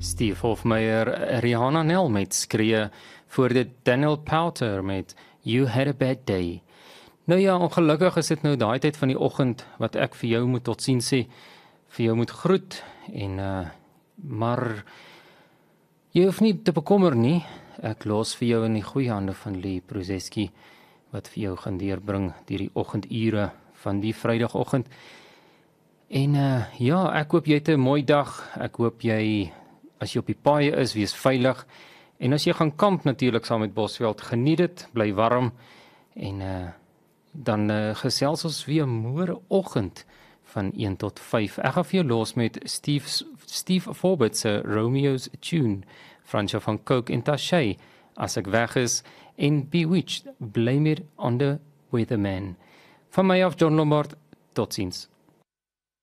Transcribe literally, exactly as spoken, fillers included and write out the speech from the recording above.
Steve Hofmeyer, Rihanna Nel met Skree, voor dit Daniel Powter met You Had a Bad Day. Nou ja, ongelukkig is dit nou daai tyd van die oggend wat ek vir jou moet totsiens sê, vir jou moet groet, en uh, maar jy hoef nie te bekommer nie. Ek los vir jou in die goeie hande van Lee Prozeski, wat vir jou gaan deurbring deur die oggendure van die Vrydagoggend. En uh, ja, ek hoop jy het 'n mooi dag. Ek hoop jy, as jy op die paaie is, wees veilig. En as jy gaan kamp natuurlik saam met Bosveld, geniet dit, bly warm. En uh, dan uh, gesels ons weer môreoggend van een tot vyf. Ek gaan vir jou los met Steve, Steve Forbert se Romeo's Tune, Fransja van Coke en Tashay, As ek weg is, en Bewitched, Blame It on the Weatherman. Van my af, John Lombard, tot ziens.